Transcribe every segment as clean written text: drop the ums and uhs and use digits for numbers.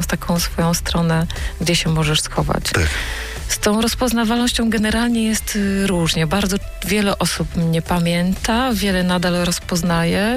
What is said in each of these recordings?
taką swoją stronę, gdzie się możesz schować. Tak. Z tą rozpoznawalnością generalnie jest różnie. Bardzo wiele osób mnie pamięta, wiele nadal rozpoznaje.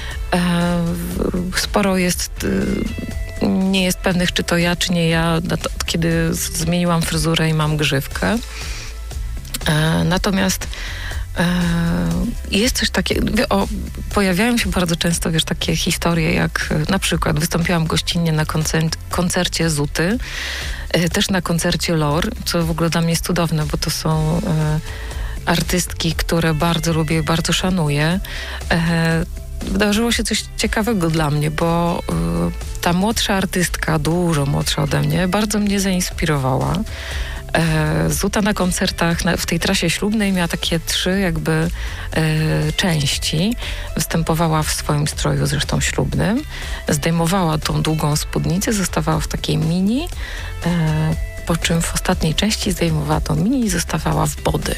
Sporo jest, nie jest pewnych, czy to ja, czy nie ja, kiedy zmieniłam fryzurę i mam grzywkę. Natomiast jest coś takiego, pojawiają się bardzo często, takie historie, jak na przykład wystąpiłam gościnnie na koncercie Zuty, też na koncercie Lor, co w ogóle dla mnie jest cudowne, bo to są artystki, które bardzo lubię i bardzo szanuję. Wydarzyło się coś ciekawego dla mnie, bo ta młodsza artystka, dużo młodsza ode mnie, bardzo mnie zainspirowała. Zuta na koncertach w tej trasie ślubnej miała takie 3 części. Występowała w swoim stroju, zresztą ślubnym. Zdejmowała tą długą spódnicę, zostawała w takiej mini, po czym w ostatniej części zdejmowała tą mini i zostawała w body.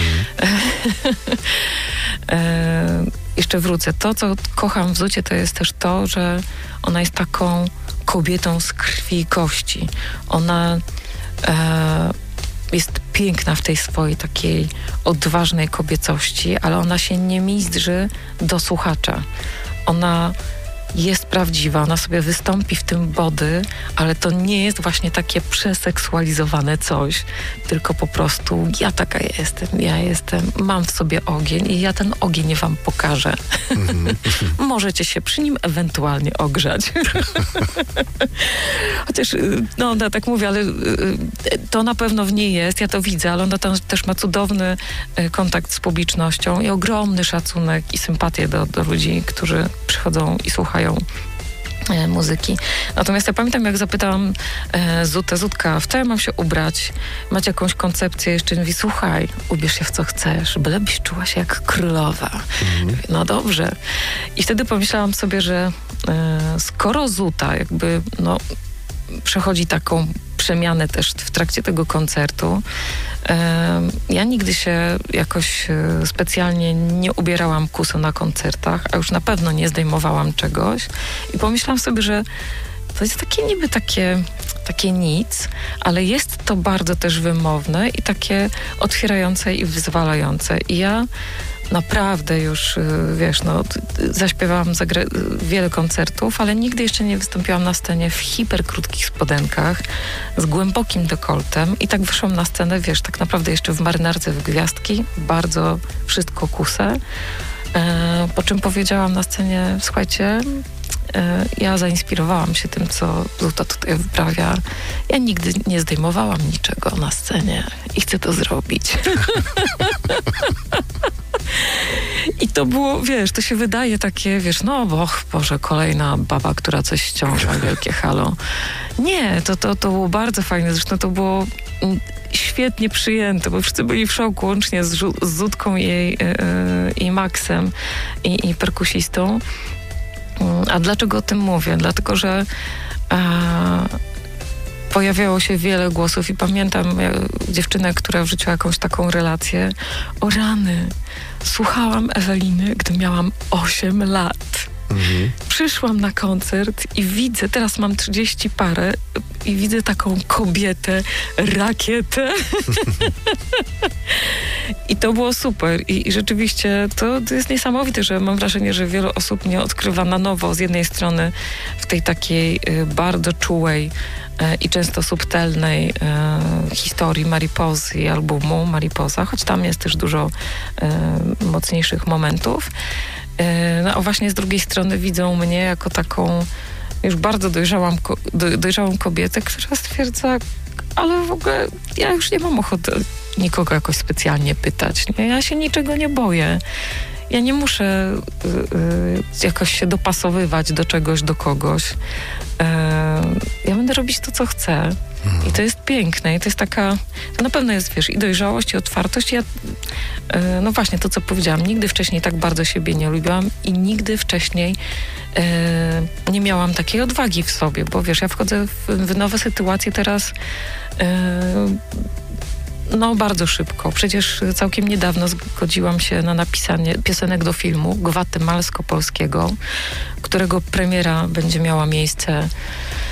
Jeszcze wrócę. To, co kocham w Zucie, to jest też to, że ona jest taką kobietą z krwi i kości. Ona jest piękna w tej swojej takiej odważnej kobiecości, ale ona się nie mizdrzy do słuchacza. Ona jest prawdziwa, ona sobie wystąpi w tym body, ale to nie jest właśnie takie przeseksualizowane coś, tylko po prostu ja taka jestem, mam w sobie ogień i ja ten ogień wam pokażę. Możecie się przy nim ewentualnie ogrzać. Chociaż, ona tak mówi, ale to na pewno w niej jest, ja to widzę, ale ona tam też ma cudowny kontakt z publicznością i ogromny szacunek i sympatię do ludzi, którzy przychodzą i słuchają muzyki. Natomiast ja pamiętam, jak zapytałam Zutę, Zutka, w co ja mam się ubrać? Macie jakąś koncepcję? Jeszcze mówi, słuchaj, ubierz się w co chcesz, bylebyś czuła się jak królowa. No dobrze. I wtedy pomyślałam sobie, że skoro Zuta przechodzi taką przemianę też w trakcie tego koncertu. Ja nigdy się jakoś specjalnie nie ubierałam kuso na koncertach, a już na pewno nie zdejmowałam czegoś. I pomyślałam sobie, że to jest takie niby takie nic, ale jest to bardzo też wymowne i takie otwierające i wyzwalające. I ja naprawdę już, zaśpiewałam wiele koncertów, ale nigdy jeszcze nie wystąpiłam na scenie w hiperkrótkich spodenkach, z głębokim dekoltem i tak wyszłam na scenę, tak naprawdę jeszcze w marynarce w gwiazdki, bardzo wszystko kusę, po czym powiedziałam na scenie, słuchajcie, ja zainspirowałam się tym, co Zuta tutaj wyprawia. Ja nigdy nie zdejmowałam niczego na scenie i chcę to zrobić. I to było, to się wydaje takie, Boże, kolejna baba, która coś ściąga, wielkie halo. Nie, to było bardzo fajne, zresztą to było świetnie przyjęte, bo wszyscy byli w szoku, łącznie z Zutką i Maxem i perkusistą. A dlaczego o tym mówię? Dlatego, że pojawiało się wiele głosów i pamiętam dziewczynę, która wrzuciła jakąś taką relację. O rany, słuchałam Eweliny, gdy miałam 8 lat. Przyszłam na koncert i widzę, teraz mam 30 parę i widzę taką kobietę, rakietę. I to było super. I rzeczywiście to jest niesamowite, że mam wrażenie, że wiele osób mnie odkrywa na nowo z jednej strony w tej takiej bardzo czułej i często subtelnej historii Maripozy i albumu Mariposa, choć tam jest też dużo mocniejszych momentów. A właśnie z drugiej strony widzą mnie jako taką już bardzo dojrzałą kobietę, która stwierdza, ale w ogóle ja już nie mam ochoty nikogo jakoś specjalnie pytać. Nie? Ja się niczego nie boję. Ja nie muszę jakoś się dopasowywać do czegoś, do kogoś. Ja będę robić to, co chcę. I to jest piękne. I to jest taka... To na pewno jest, i dojrzałość, i otwartość. Ja, właśnie to, co powiedziałam. Nigdy wcześniej tak bardzo siebie nie lubiłam i nigdy wcześniej nie miałam takiej odwagi w sobie. Bo ja wchodzę w nowe sytuacje teraz bardzo szybko. Przecież całkiem niedawno zgodziłam się na napisanie piosenek do filmu gwatemalsko-polskiego, którego premiera będzie miała miejsce